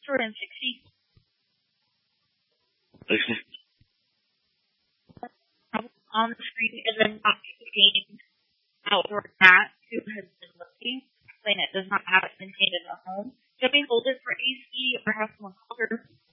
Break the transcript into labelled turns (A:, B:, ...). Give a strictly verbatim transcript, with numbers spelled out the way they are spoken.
A: two hundred sixty.
B: Okay.
A: On the screen, and then not contained outdoor cat who has been looking, explain it does not have it contained in the home. So we hold it for A C or have someone call her